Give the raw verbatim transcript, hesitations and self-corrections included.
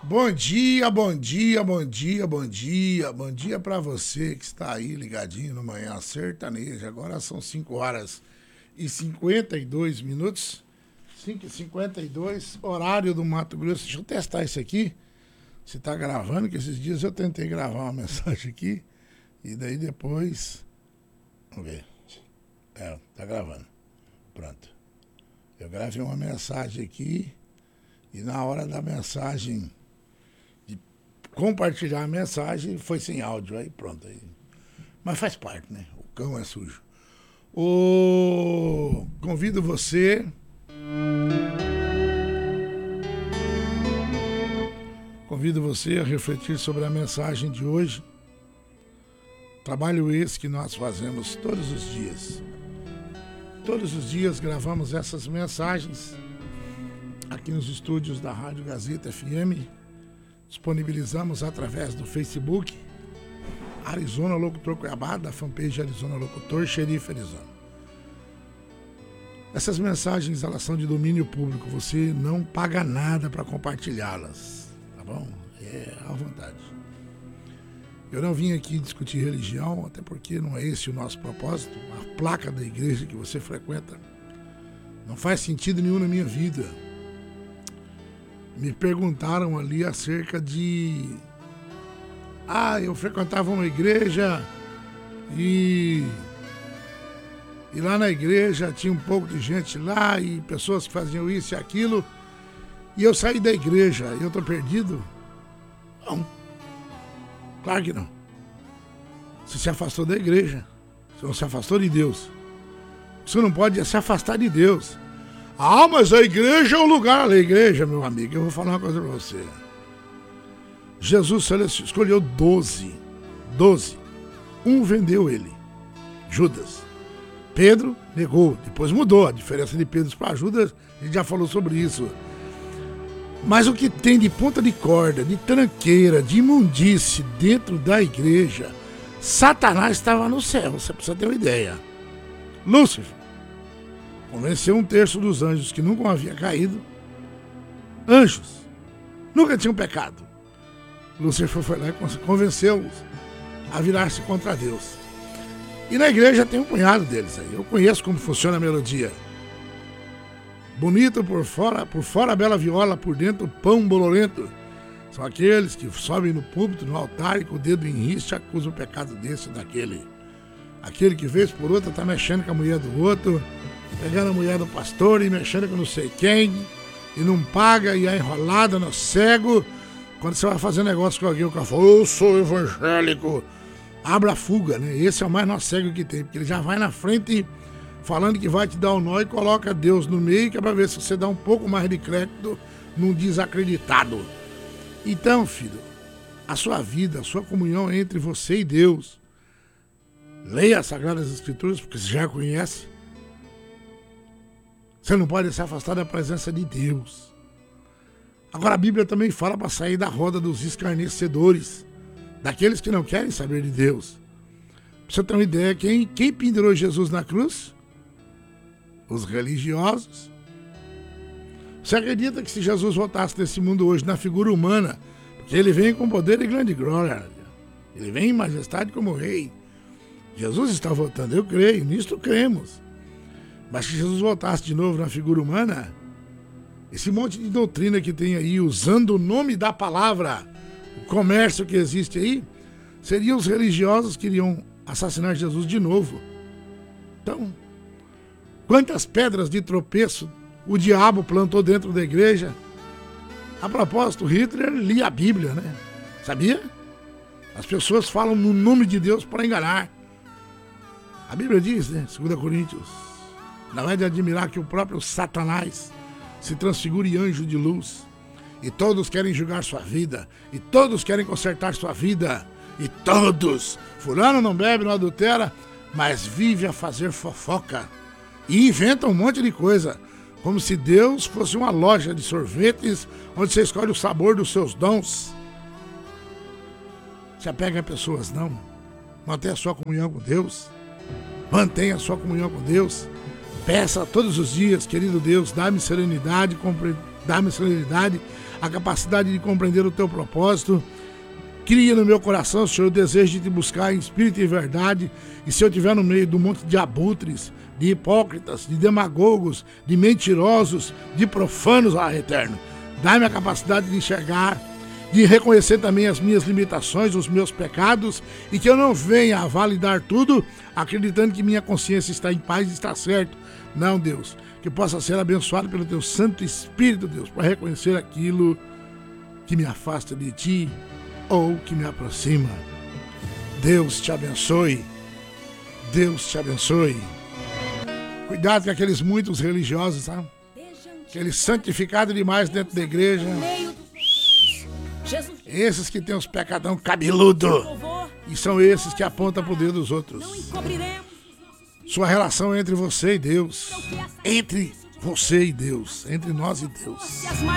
Bom dia, bom dia, bom dia, bom dia. Bom dia pra você que está aí ligadinho no Manhã Sertaneja. Agora são cinco horas e cinquenta e dois minutos. cinco e cinquenta e dois, horário do Mato Grosso. Deixa eu testar isso aqui. Se tá gravando, que esses dias eu tentei gravar uma mensagem aqui. E daí depois... Vamos ver. É, tá gravando. Pronto. Eu gravei uma mensagem aqui e na hora da mensagem... compartilhar a mensagem, foi sem áudio, aí pronto. Aí. Mas faz parte, né? O cão é sujo. O... Convido você... Convido você a refletir sobre a mensagem de hoje. Trabalho esse que nós fazemos todos os dias. Todos os dias gravamos essas mensagens aqui nos estúdios da Rádio Gazeta F M. Disponibilizamos através do Facebook, Arizona Locutor Cuiabá, da fanpage Arizona Locutor, Xerife Arizona. Essas mensagens, elas são de domínio público, você não paga nada para compartilhá-las, tá bom? É à vontade. Eu não vim aqui discutir religião, até porque não é esse o nosso propósito. A placa da igreja que você frequenta não faz sentido nenhum na minha vida. Me perguntaram ali acerca de... Ah, eu frequentava uma igreja e... E lá na igreja tinha um pouco de gente lá e pessoas que faziam isso e aquilo. E eu saí da igreja e eu tô perdido? Não. Claro que não. Você se afastou da igreja. Você não se afastou de Deus. Você não pode se afastar de Deus. Ah, mas a igreja é o lugar. A igreja, meu amigo, eu vou falar uma coisa pra você. Jesus escolheu doze. Doze. Um vendeu ele. Judas. Pedro negou. Depois mudou. A diferença de Pedro para Judas, a gente já falou sobre isso. Mas o que tem de ponta de corda, de tranqueira, de imundície dentro da igreja, Satanás estava no céu. Você precisa ter uma ideia. Lúcifer convenceu um terço dos anjos que nunca havia caído. Anjos nunca tinham pecado. Lúcifer foi lá e convenceu-os a virar-se contra Deus. E na igreja tem um punhado deles aí. Eu conheço como funciona a melodia. Bonito por fora, por fora a bela viola, por dentro o pão bolorento. São aqueles que sobem no púlpito, no altar e com o dedo em riste acusam o pecado desse e daquele. Aquele que vez por outra tá mexendo com a mulher do outro, pegando a mulher do pastor e mexendo com não sei quem, e não paga, e é enrolada no cego. Quando você vai fazer negócio com alguém, o cara fala, eu sou evangélico. Abra a fuga, né? Esse é o mais nó cego que tem, porque ele já vai na frente falando que vai te dar o nó e coloca Deus no meio, que é pra ver se você dá um pouco mais de crédito num desacreditado. Então, filho, a sua vida, a sua comunhão é entre você e Deus. Leia as Sagradas Escrituras, porque você já conhece. Você não pode se afastar da presença de Deus. Agora a Bíblia também fala para sair da roda dos escarnecedores, daqueles que não querem saber de Deus. Pra você ter uma ideia, quem, quem pendurou Jesus na cruz? Os religiosos. Você acredita que se Jesus voltasse nesse mundo hoje na figura humana, porque ele vem com poder e grande glória, ele vem em majestade como rei, Jesus está voltando, eu creio, nisto cremos. Mas se Jesus voltasse de novo na figura humana, esse monte de doutrina que tem aí, usando o nome da palavra, o comércio que existe aí, seriam os religiosos que iriam assassinar Jesus de novo. Então, quantas pedras de tropeço o diabo plantou dentro da igreja? A propósito, Hitler lia a Bíblia, né? Sabia? As pessoas falam no nome de Deus para enganar. A Bíblia diz, né? Segunda Coríntios, não é de admirar que o próprio Satanás se transfigure em anjo de luz. E todos querem julgar sua vida. E todos querem consertar sua vida. E todos. Fulano não bebe, não adultera, mas vive a fazer fofoca. E inventa um monte de coisa. Como se Deus fosse uma loja de sorvetes onde você escolhe o sabor dos seus dons. Se apega a pessoas, não. Mantenha a sua comunhão com Deus. Mantenha a sua comunhão com Deus. Peça todos os dias, querido Deus, dá-me serenidade, compre... dá-me serenidade, a capacidade de compreender o teu propósito. Cria no meu coração, Senhor, o desejo de te buscar em espírito e verdade. E se eu estiver no meio de um monte de abutres, de hipócritas, de demagogos, de mentirosos, de profanos, ó Eterno, dá-me a capacidade de enxergar, de reconhecer também as minhas limitações, os meus pecados, e que eu não venha a validar tudo, acreditando que minha consciência está em paz e está certo. Não, Deus, que possa ser abençoado pelo teu Santo Espírito, Deus, para reconhecer aquilo que me afasta de ti ou que me aproxima. Deus te abençoe. Deus te abençoe. Cuidado com aqueles muitos religiosos, tá? Aqueles santificados demais dentro da igreja. Esses que têm os pecadão cabeludo. E são esses que apontam pro dedo dos outros. Sua relação é entre você e Deus. Entre você e Deus. Entre nós e Deus.